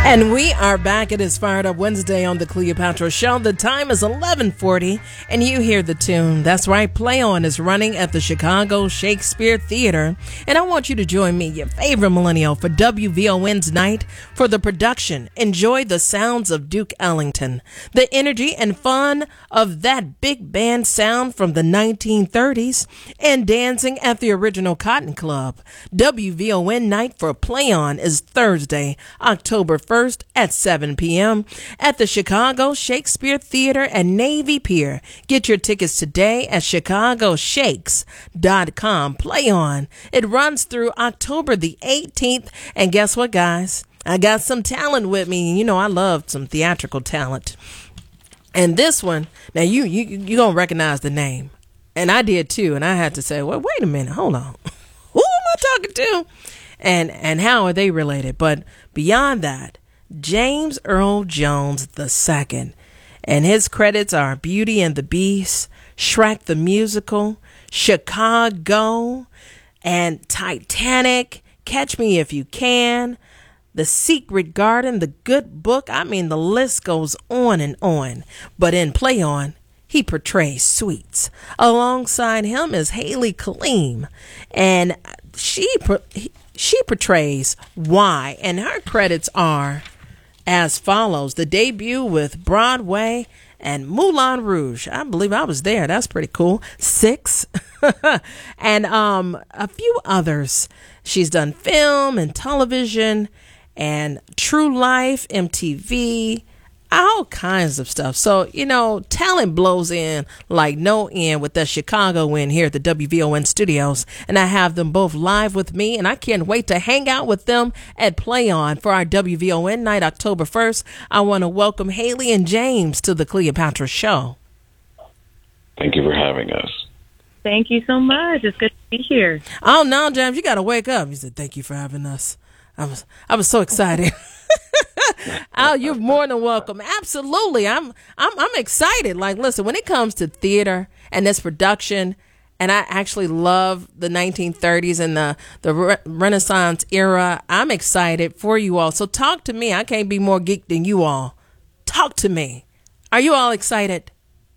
And we are back. It is Fired Up Wednesday on the Cleopatra Show. The time is 11:40, and you hear the tune. That's right, Play On is running at the Chicago Shakespeare Theater. And I want you to join me, your favorite millennial, for WVON's night for the production. Enjoy the sounds of Duke Ellington, the energy and fun of that big band sound from the 1930s, and dancing at the original Cotton Club. WVON night for Play On is Thursday, October 1st at 7 p.m. at the Chicago Shakespeare Theater and Navy Pier. Get your tickets today at chicagoshakes.com. Play On. It runs through October the 18th. And guess what, guys? I got some talent with me. You know, I love some theatrical talent. And this one, now you gonna recognize the name. And I did too. And I had to say, well, wait a minute, hold on. Who am I talking to? And how are they related? But beyond that, James Earl Jones II, and his credits are Beauty and the Beast, Shrek the Musical, Chicago, and Titanic, Catch Me If You Can, The Secret Garden, The Good Book. I mean, the list goes on and on. But in Play On, he portrays Sweets. Alongside him is Haley Kaleem, and she portrays Y, and her credits are as follows: the debut with Broadway and Moulin Rouge. I believe I was there. That's pretty cool. 6 and a few others. She's done film and television and True Life, MTV, all kinds of stuff. So, you know, talent blows in like no end with the Chicago in here at the WVON studios. And I have them both live with me, and I can't wait to hang out with them at Play On for our WVON night, October 1st. I want to welcome Haley and James to the Cleopatra Show. Thank you for having us. Thank you so much. It's good to be here. Oh, no, James, you got to wake up. You said, thank you for having us. I was so excited. Oh, you're more than welcome. Absolutely. I'm excited. Like, listen, when it comes to theater and this production, and I actually love the 1930s and the Renaissance era, I'm excited for you all. So talk to me. I can't be more geeked than you all. Talk to me. Are you all excited?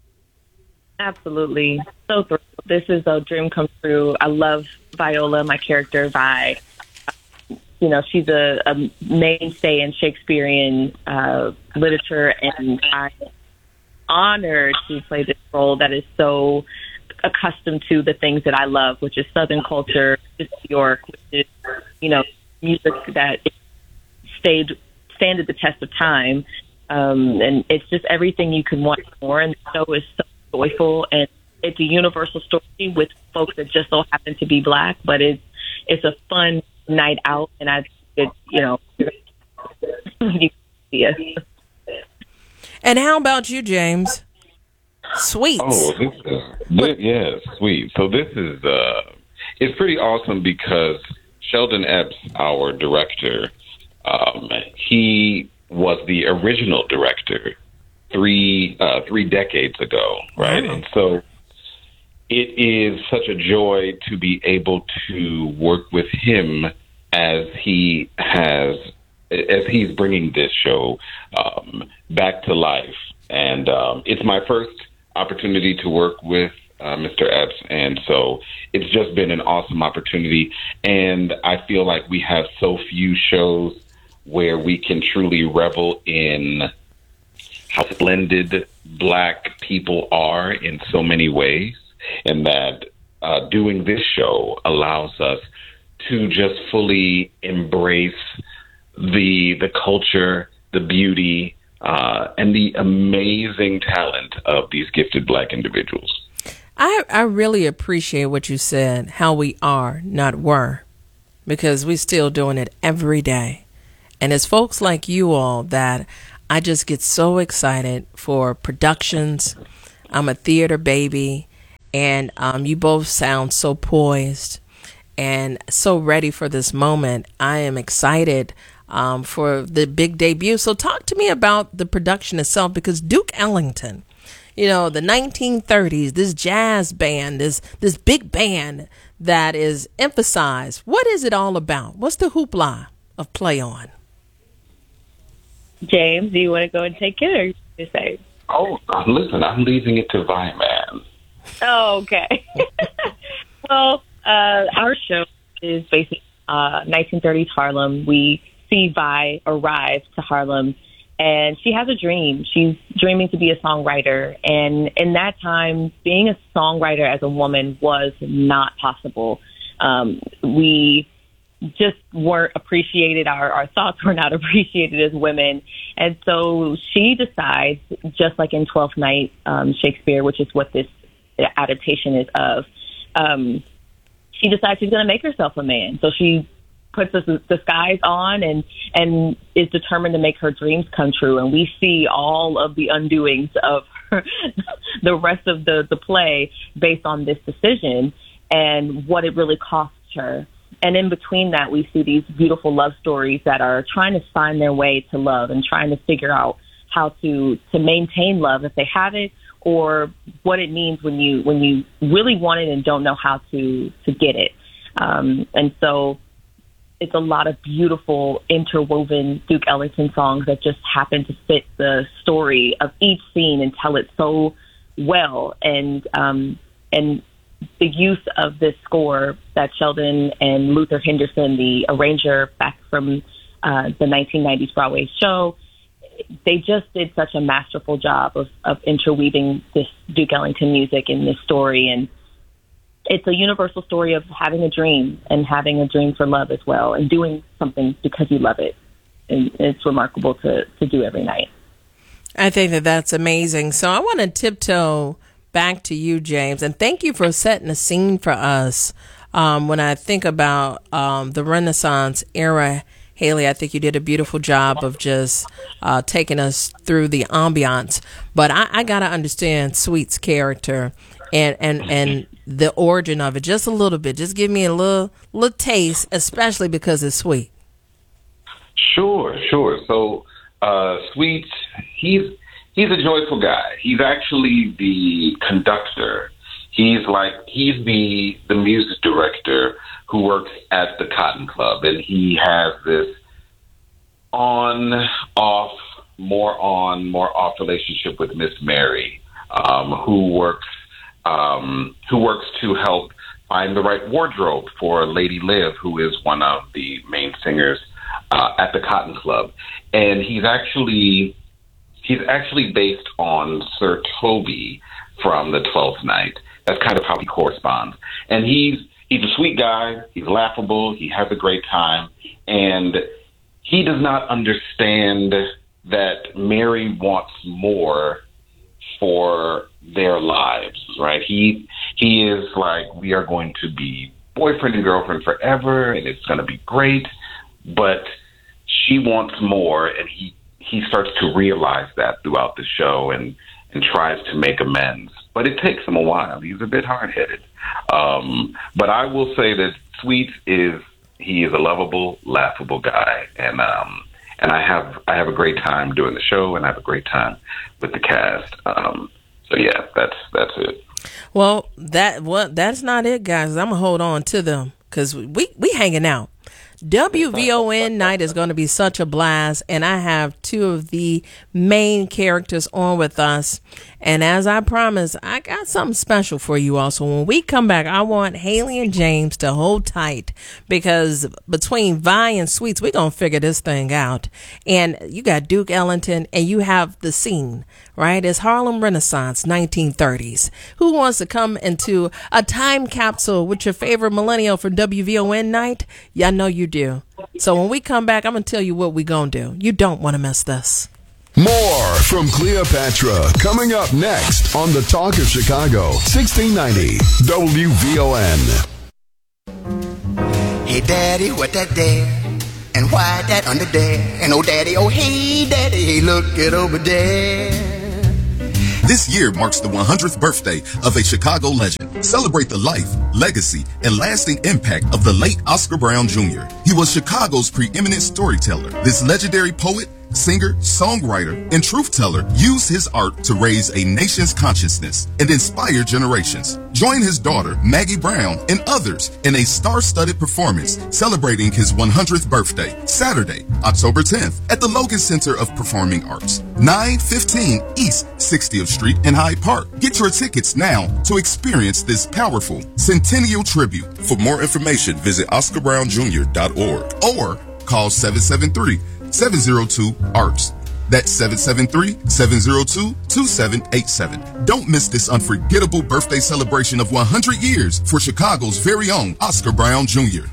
Absolutely. So thrilled. This is a dream come true. I love Viola, my character, Vi. You know, she's a mainstay in Shakespearean literature, and I'm honored to play this role that is so accustomed to the things that I love, which is Southern culture, which is New York, which is, you know, music that standed the test of time. And it's just everything you can want more. And the show is so joyful, and it's a universal story with folks that just so happen to be Black, but it's a fun night out, and I think, you know, you can see us. And how about you, James? Sweets. Oh, yes, sweet. So this is it's pretty awesome because Sheldon Epps, our director, he was the original director three decades ago, right? Oh. And so it is such a joy to be able to work with him as he's bringing this show back to life. And it's my first opportunity to work with Mr. Epps, and so it's just been an awesome opportunity. And I feel like we have so few shows where we can truly revel in how splendid Black people are in so many ways. And that doing this show allows us to just fully embrace the culture, the beauty, and the amazing talent of these gifted Black individuals. I really appreciate what you said, how we are, not were, because we're still doing it every day. And it's folks like you all that I just get so excited for productions. I'm a theater baby. And you both sound so poised and so ready for this moment. I am excited for the big debut. So talk to me about the production itself, because Duke Ellington, you know, the 1930s, this jazz band, this big band that is emphasized. What is it all about? What's the hoopla of Play On? James, do you want to go and take it, or you say? Oh, listen, I'm leaving it to Vi-Man. Oh, okay. Well, our show is basically 1930s Harlem. We see Vi arrive to Harlem, and she has a dream. She's dreaming to be a songwriter. And in that time, being a songwriter as a woman was not possible. We just weren't appreciated. Our thoughts were not appreciated as women. And so she decides, just like in Twelfth Night, Shakespeare, which is what this adaptation is of, she decides she's going to make herself a man. So she puts this disguise on and is determined to make her dreams come true. And we see all of the undoings of her, the rest of the play based on this decision and what it really costs her. And in between that, we see these beautiful love stories that are trying to find their way to love and trying to figure out how to maintain love if they have it, or what it means when you really want it and don't know how to get it. And so it's a lot of beautiful interwoven Duke Ellington songs that just happen to fit the story of each scene and tell it so well. And the use of this score that Sheldon and Luther Henderson, the arranger back from the 1990s Broadway show, they just did such a masterful job of interweaving this Duke Ellington music in this story. And it's a universal story of having a dream and having a dream for love as well, and doing something because you love it. And it's remarkable to do every night. I think that's amazing. So I want to tiptoe back to you, James, and thank you for setting the scene for us. When I think about the Renaissance era, Haley, I think you did a beautiful job of just taking us through the ambiance. But I got to understand Sweet's character and the origin of it just a little bit. Just give me a little taste, especially because it's Sweet. Sure. So Sweet, he's a joyful guy. He's actually the conductor. He's the music director who works at the Cotton Club, and he has this on-off, more off relationship with Miss Mary, who works to help find the right wardrobe for Lady Liv, who is one of the main singers at the Cotton Club. And he's actually based on Sir Toby from the 12th Night. That's kind of how he corresponds. And he's a sweet guy. He's laughable. He has a great time. And he does not understand that Mary wants more for their lives, right? He is like, we are going to be boyfriend and girlfriend forever, and it's going to be great. But she wants more, and he starts to realize that throughout the show and tries to make amends. But it takes him a while. He's a bit hard-headed. But I will say that Sweet is a lovable, laughable guy. And I have a great time doing the show, and I have a great time with the cast. So yeah, that's it. Well, that's not it, guys. I'm gonna hold on to them because we hanging out. WVON night is going to be such a blast, and I have two of the main characters on with us. And as I promised, I got something special for you all. So when we come back, I want Haley and James to hold tight, because between Vi and Sweets, we're going to figure this thing out. And you got Duke Ellington, and you have the scene, right? It's Harlem Renaissance, 1930s. Who wants to come into a time capsule with your favorite millennial for WVON night? Yeah, I know you do. So when we come back, I'm going to tell you what we're going to do. You don't want to miss this. More from Cleopatra coming up next on the Talk of Chicago, 1690 WVON. Hey, Daddy, what that there? And why that under there? And oh, Daddy, oh, hey, Daddy, hey, look it over there. This year marks the 100th birthday of a Chicago legend. Celebrate the life, legacy, and lasting impact of the late Oscar Brown Jr. He was Chicago's preeminent storyteller. This legendary poet, singer, songwriter, and truth teller used his art to raise a nation's consciousness and inspire generations. Join his daughter, Maggie Brown, and others in a star-studded performance celebrating his 100th birthday, Saturday, October 10th, at the Logan Center of Performing Arts, 915 East 60th Street in Hyde Park. Get your tickets now to experience this powerful centennial tribute. For more information, visit OscarBrownJr.org or call 773-702-ARTS. That's 773-702-2787. Don't miss this unforgettable birthday celebration of 100 years for Chicago's very own Oscar Brown Jr.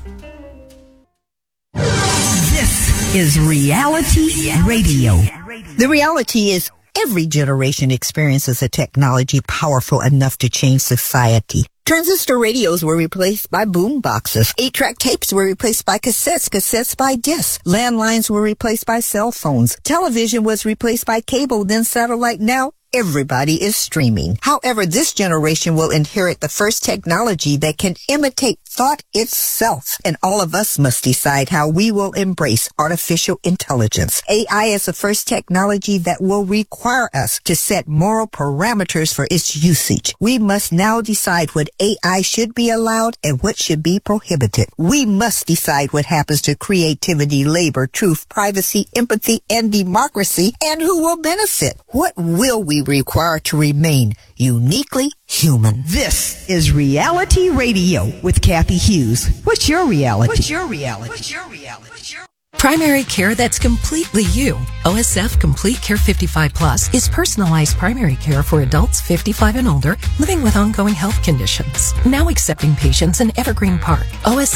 This is Reality Radio. The reality is every generation experiences a technology powerful enough to change society. Transistor radios were replaced by boom boxes. 8-track tapes were replaced by cassettes, cassettes by discs. Landlines were replaced by cell phones. Television was replaced by cable, then satellite. Now everybody is streaming. However, this generation will inherit the first technology that can imitate thought itself. And all of us must decide how we will embrace artificial intelligence. AI is the first technology that will require us to set moral parameters for its usage. We must now decide what AI should be allowed and what should be prohibited. We must decide what happens to creativity, labor, truth, privacy, empathy, and democracy, and who will benefit. What will we require to remain uniquely human? This is Reality Radio with Kathy Hughes. What's your reality? What's your reality? What's your reality? What's your Primary care that's completely you. OSF Complete Care 55 Plus is personalized primary care for adults 55 and older living with ongoing health conditions. Now accepting patients in Evergreen Park.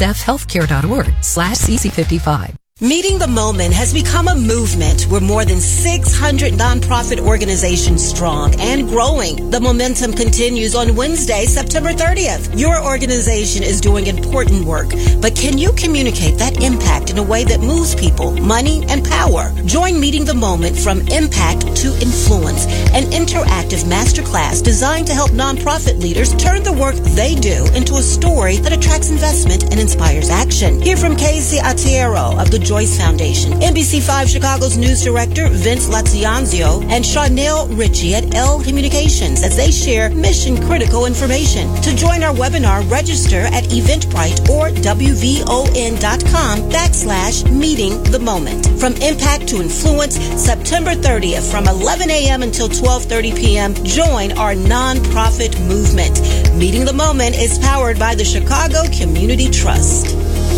OSFhealthcare.org/CC55. Meeting the Moment has become a movement. We're more than 600 nonprofit organizations strong and growing. The momentum continues on Wednesday, September 30th. Your organization is doing important work, but can you communicate that impact in a way that moves people, money, and power? Join Meeting the Moment from Impact to Influence, an interactive masterclass designed to help nonprofit leaders turn the work they do into a story that attracts investment and inspires action. Hear from Casey Atiero of the Joyce Foundation, NBC5 Chicago's news director Vince Lazianzio, and Charnel Ritchie at L Communications as they share mission-critical information. To join our webinar, register at Eventbrite or WVON.com/meeting the moment. From Impact to Influence, September 30th from 11 a.m. until 12:30 p.m. Join our nonprofit movement. Meeting the Moment is powered by the Chicago Community Trust.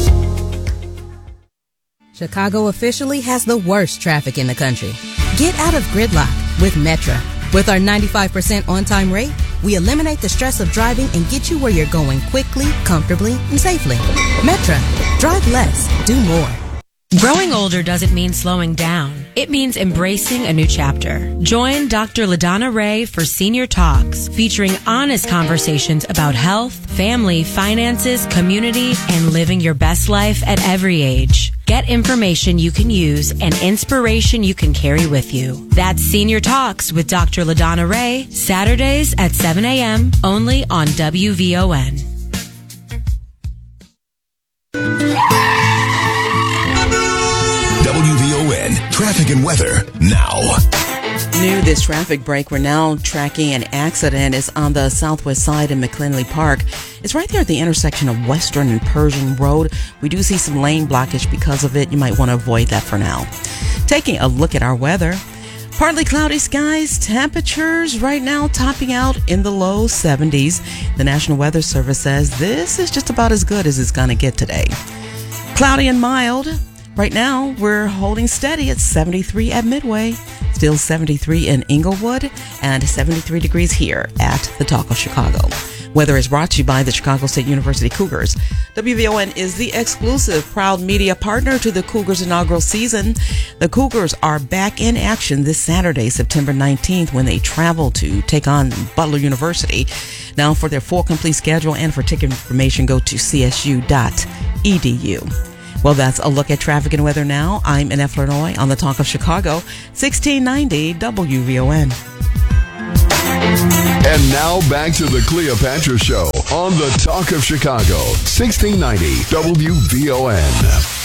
Chicago officially has the worst traffic in the country. Get out of gridlock with Metra. With our 95% on-time rate, we eliminate the stress of driving and get you where you're going quickly, comfortably, and safely. Metra. Drive less. Do more. Growing older doesn't mean slowing down. It means embracing a new chapter. Join Dr. LaDonna Ray for Senior Talks, featuring honest conversations about health, family, finances, community, and living your best life at every age. Get information you can use and inspiration you can carry with you. That's Senior Talks with Dr. LaDonna Ray, Saturdays at 7 a.m., only on WVON. WVON traffic and weather now. New this traffic break, we're now tracking an accident. It's on the southwest side in McKinley Park. It's right there at the intersection of Western and Pershing Road. We do see some lane blockage because of it. You might want to avoid that for now. Taking a look at our weather. Partly cloudy skies, temperatures right now topping out in the low 70s. The National Weather Service says this is just about as good as it's going to get today. Cloudy and mild. Right now, we're holding steady at 73 at Midway, still 73 in Inglewood, and 73 degrees here at the Talk of Chicago. Weather is brought to you by the Chicago State University Cougars. WVON is the exclusive proud media partner to the Cougars' inaugural season. The Cougars are back in action this Saturday, September 19th, when they travel to take on Butler University. Now, for their full complete schedule and for ticket information, go to csu.edu. Well, that's a look at traffic and weather now. I'm Annette Flournoy on the Talk of Chicago, 1690 WVON. And now back to the Cleopatra Show on the Talk of Chicago, 1690 WVON.